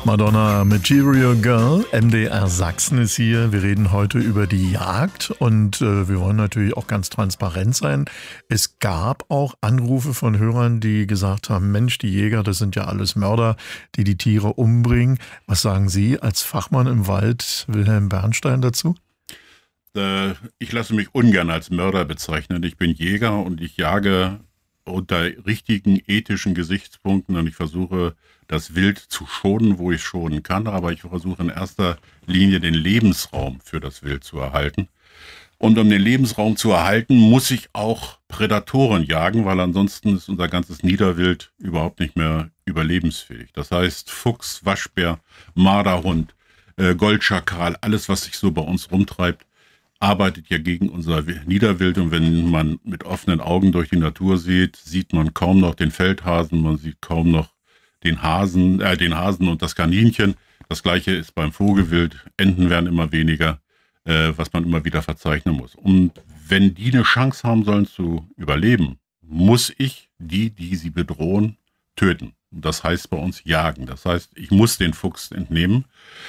Madonna, Material Girl, MDR Sachsen ist hier. Wir reden heute über die Jagd und wir wollen natürlich auch ganz transparent sein. Es gab auch Anrufe von Hörern, die gesagt haben, Mensch, die Jäger, das sind ja alles Mörder, die die Tiere umbringen. Was sagen Sie als Fachmann im Wald, Wilhelm Bernstein, dazu? Ich lasse mich ungern als Mörder bezeichnen. Ich bin Jäger und ich jage unter richtigen ethischen Gesichtspunkten und ich versuche, das Wild zu schonen, wo ich schonen kann, aber ich versuche in erster Linie den Lebensraum für das Wild zu erhalten. Und um den Lebensraum zu erhalten, muss ich auch Prädatoren jagen, weil ansonsten ist unser ganzes Niederwild überhaupt nicht mehr überlebensfähig. Das heißt Fuchs, Waschbär, Marderhund, Goldschakal, alles, was sich so bei uns rumtreibt, arbeitet ja gegen unser Niederwild. Und wenn man mit offenen Augen durch die Natur sieht, sieht man kaum noch den Feldhasen, man sieht kaum noch den Hasen und das Kaninchen. Das Gleiche ist beim Vogelwild. Enten werden immer weniger, was man immer wieder verzeichnen muss. Und wenn die eine Chance haben sollen zu überleben, muss ich die sie bedrohen, töten. Und das heißt bei uns jagen. Das heißt, ich muss den Fuchs entnehmen.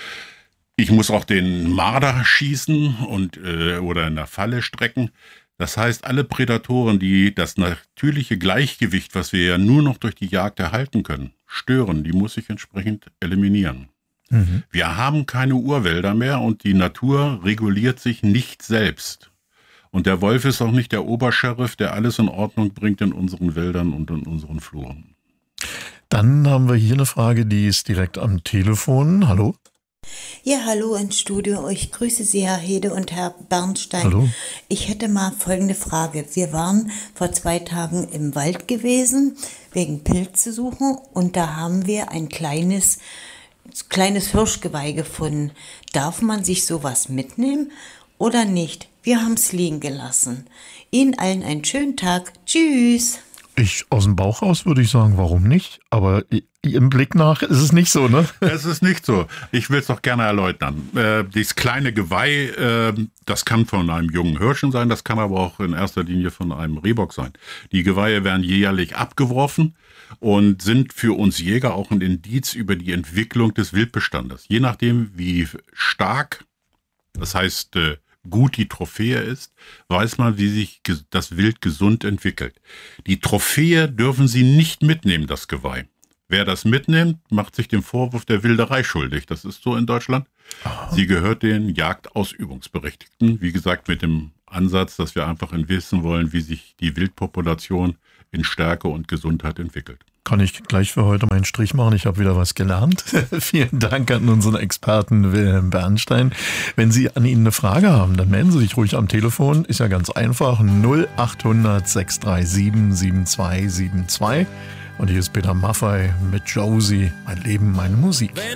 Ich muss auch den Marder schießen und oder in der Falle strecken. Das heißt, alle Prädatoren, die das natürliche Gleichgewicht, was wir ja nur noch durch die Jagd erhalten können, stören, die muss ich entsprechend eliminieren. Mhm. Wir haben keine Urwälder mehr und die Natur reguliert sich nicht selbst. Und der Wolf ist auch nicht der Obersheriff, der alles in Ordnung bringt in unseren Wäldern und in unseren Fluren. Dann haben wir hier eine Frage, die ist direkt am Telefon. Hallo? Ja, hallo ins Studio. Ich grüße Sie, Herr Hede und Herr Bernstein. Hallo. Ich hätte mal folgende Frage. Wir waren vor 2 Tagen im Wald gewesen, wegen Pilze suchen, und da haben wir ein kleines Hirschgeweih gefunden. Darf man sich sowas mitnehmen oder nicht? Wir haben es liegen gelassen. Ihnen allen einen schönen Tag. Tschüss. Aus dem Bauch raus würde ich sagen, warum nicht? Aber im Blick nach ist es nicht so, ne? Es ist nicht so. Ich will es doch gerne erläutern. Dieses kleine Geweih, das kann von einem jungen Hirschen sein, das kann aber auch in erster Linie von einem Rehbock sein. Die Geweihe werden jährlich abgeworfen und sind für uns Jäger auch ein Indiz über die Entwicklung des Wildbestandes. Je nachdem, wie stark, das heißt gut die Trophäe ist, weiß man, wie sich das Wild gesund entwickelt. Die Trophäe dürfen Sie nicht mitnehmen, das Geweih. Wer das mitnimmt, macht sich dem Vorwurf der Wilderei schuldig. Das ist so in Deutschland. Aha. Sie gehört den Jagdausübungsberechtigten. Wie gesagt, mit dem Ansatz, dass wir einfach wissen wollen, wie sich die Wildpopulation in Stärke und Gesundheit entwickelt. Kann ich gleich für heute meinen Strich machen. Ich habe wieder was gelernt. Vielen Dank an unseren Experten Wilhelm Bernstein. Wenn Sie an ihn eine Frage haben, dann melden Sie sich ruhig am Telefon. Ist ja ganz einfach. 0800 637 7272. Und hier ist Peter Maffay mit Josie. Mein Leben, meine Musik.